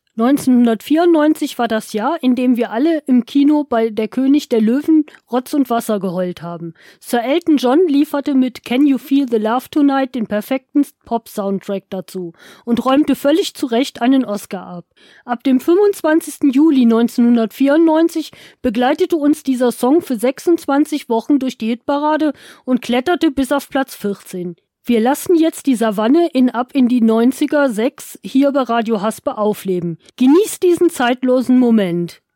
1994 war das Jahr, in dem wir alle im Kino bei Der König der Löwen Rotz und Wasser geheult haben. Sir Elton John lieferte mit Can You Feel the Love Tonight den perfekten Pop-Soundtrack dazu und räumte völlig zu Recht einen Oscar ab. Ab dem 25. Juli 1994 begleitete uns dieser Song für 26 Wochen durch die Hitparade und kletterte bis auf Platz 14. Wir lassen jetzt die Savanne in Ab in die 90er 6 hier bei Radio Haspe aufleben. Genießt diesen zeitlosen Moment.